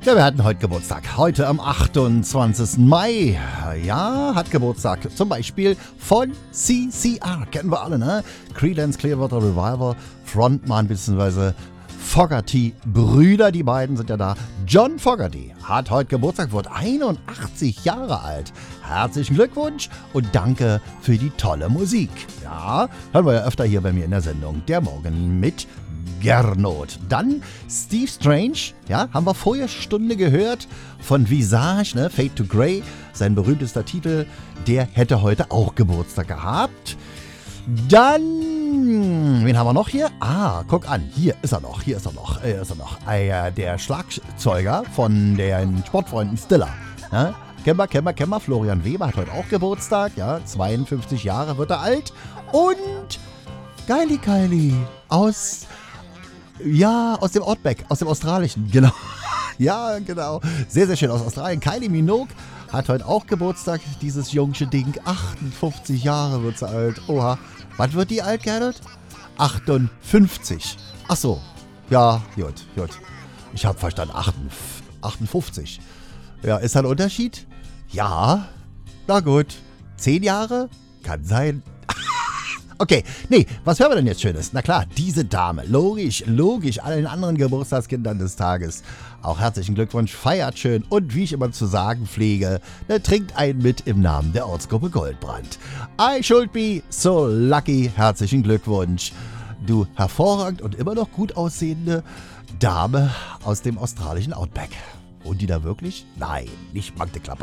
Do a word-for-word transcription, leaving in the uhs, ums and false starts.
Ja, wir hatten heute Geburtstag. Heute am achtundzwanzigsten Mai. Ja, hat Geburtstag. Zum Beispiel von C C R. Kennen wir alle, ne? Creedence Clearwater Revival. Frontmann bzw. Fogerty-Brüder, die beiden sind ja da. John Fogerty hat heute Geburtstag, wird einundachtzig Jahre alt. Herzlichen Glückwunsch und danke für die tolle Musik. Ja, hören wir ja öfter hier bei mir in der Sendung. Der Morgen mit Gernot. Dann Steve Strange, ja, haben wir vorher Stunde gehört von Visage, ne, Fade to Grey, sein berühmtester Titel, der hätte heute auch Geburtstag gehabt. Dann, wen haben wir noch hier? Ah, guck an, hier ist er noch, hier ist er noch, hier ist er noch. Äh, der Schlagzeuger von den Sportfreunden Stiller. Ja? Kennen wir, kennen wir, kennen wir. Florian Weber hat heute auch Geburtstag, ja, zweiundfünfzig Jahre wird er alt. Und Kylie Kylie aus, ja, aus dem Outback, aus dem Australischen, genau. Ja, genau, sehr, sehr schön aus Australien. Kylie Minogue hat heute auch Geburtstag, dieses jungsche Ding. achtundfünfzig Jahre wird sie alt. Oha. Was wird die alt, Gernot? achtundfünfzig. Ach so. Ja, gut, gut. Ich habe verstanden, achtundfünfzig. Ja, ist da ein Unterschied? Ja. Na gut. Zehn Jahre? Kann sein. Okay, nee, was hören wir denn jetzt Schönes? Na klar, diese Dame, logisch, logisch, allen anderen Geburtstagskindern des Tages. Auch herzlichen Glückwunsch, feiert schön und wie ich immer zu sagen pflege, ne, trinkt einen mit im Namen der Ortsgruppe Goldbrand. I should be so lucky, herzlichen Glückwunsch. Du hervorragend und immer noch gut aussehende Dame aus dem australischen Outback. Wohnt die da wirklich? Nein, nicht Magdeklapper.